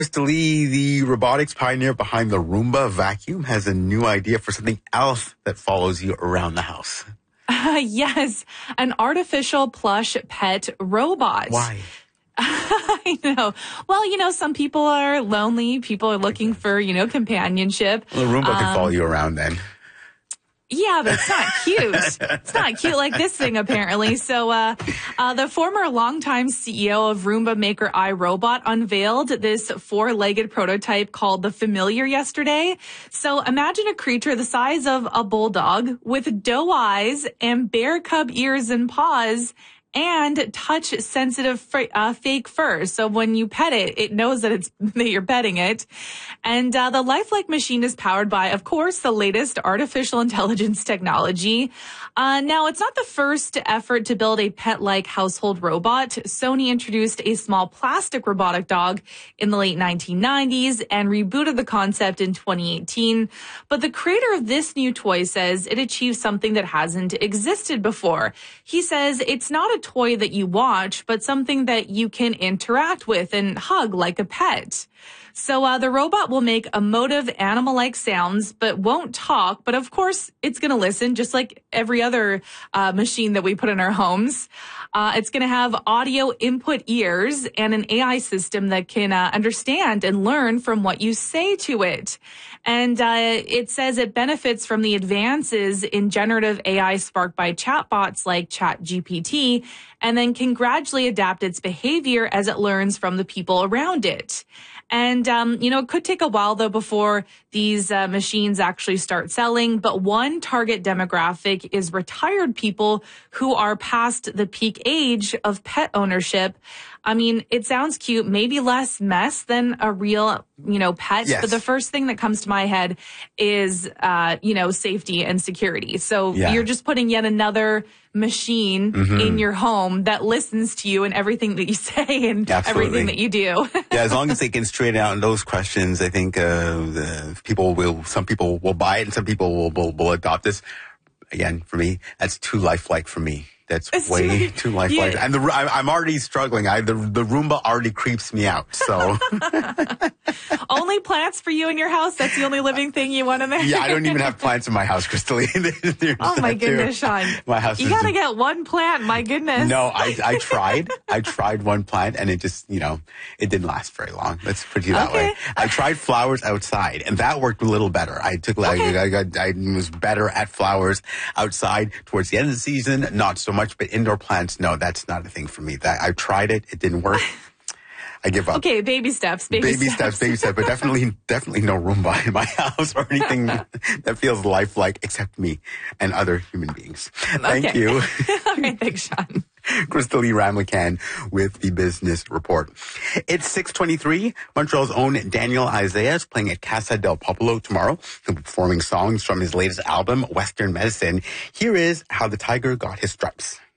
Krista Lee, the robotics pioneer behind the Roomba vacuum, has a new idea for something else that follows you around the house. Yes, an artificial plush pet robot. Why? I know. Well, some people are lonely. People are looking for, companionship. Well, the Roomba can follow you around then. Yeah, but it's not cute. It's not cute like this thing, apparently. So, the former longtime CEO of Roomba maker iRobot unveiled this 4-legged prototype called the Familiar yesterday. So imagine a creature the size of a bulldog with doe eyes and bear cub ears and paws and touch-sensitive fake fur. So when you pet it, it knows that you're petting it. And the lifelike machine is powered by, of course, the latest artificial intelligence technology. Now, it's not the first effort to build a pet-like household robot. Sony introduced a small plastic robotic dog in the late 1990s and rebooted the concept in 2018. But the creator of this new toy says it achieves something that hasn't existed before. He says it's not a toy that you watch, but something that you can interact with and hug like a pet. So the robot will make emotive animal-like sounds, but won't talk. But of course, it's going to listen, just like every other machine that we put in our homes. It's going to have audio input ears and an AI system that can understand and learn from what you say to it. And it says it benefits from the advances in generative AI sparked by chatbots like ChatGPT, and then can gradually adapt its behavior as it learns from the people around it. And, it could take a while, though, before these machines actually start selling. But one target demographic is retired people who are past the peak age of pet ownership. I mean, it sounds cute, maybe less mess than a real, pet. Yes. But the first thing that comes to my head is, safety and security. So You're just putting yet another machine in your home that listens to you and everything that you say and everything that you do. Yeah, as long as they can straighten out those questions, I think some people will buy it and some people will adopt this. Again, for me, that's too lifelike for me. That's way too lifelike. Yeah. And I'm already struggling. The Roomba already creeps me out. So only plants for you in your house? That's the only living thing you want in there? Yeah, I don't even have plants in my house, Crystal. Oh my goodness, Sean. My house. You gotta get one plant, my goodness. No, I tried. I tried one plant and it just, it didn't last very long. Let's put it that way. I tried flowers outside and that worked a little better. I was better at flowers outside towards the end of the season, not so much. But indoor plants, no, that's not a thing for me. I tried it. It didn't work. I give up. Okay, baby steps. Baby steps. But definitely no Roomba in my house or anything that feels lifelike except me and other human beings. Thank you. All right, thanks, Sean. Krista Lee Ramlakan with the Business Report. It's 6:23. Montreal's own Daniel Isaiah is playing at Casa del Popolo tomorrow. He'll be performing songs from his latest album, Western Medicine. Here is How the Tiger Got His Stripes.